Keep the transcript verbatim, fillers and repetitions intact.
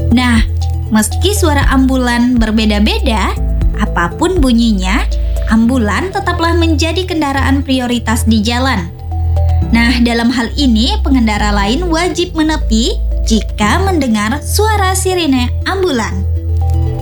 Nah, meski suara ambulan berbeda-beda, apapun bunyinya, ambulan tetaplah menjadi kendaraan prioritas di jalan. Nah, dalam hal ini pengendara lain wajib menepi jika mendengar suara sirine ambulan.